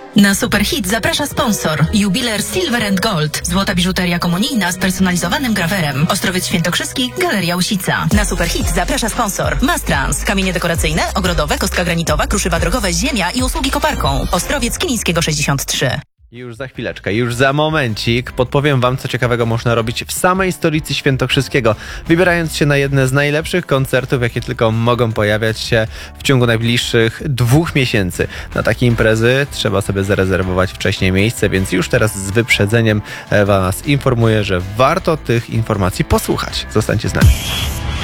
Na Superhit zaprasza sponsor. Jubiler Silver & Gold. Złota biżuteria komunijna z personalizowanym grawerem. Ostrowiec Świętokrzyski, Galeria Usica. Na Superhit zaprasza sponsor. Mastrans. Kamienie dekoracyjne, ogrodowe, kostka granitowa, kruszywa drogowe, ziemia i usługi koparką. Ostrowiec Kilińskiego 63. Już za chwileczkę, już za momencik podpowiem wam, co ciekawego można robić w samej stolicy świętokrzyskiego, wybierając się na jedne z najlepszych koncertów, jakie tylko mogą pojawiać się w ciągu najbliższych 2 miesięcy. Na takie imprezy trzeba sobie zarezerwować wcześniej miejsce, więc już teraz z wyprzedzeniem was informuję, że warto tych informacji posłuchać. Zostańcie z nami.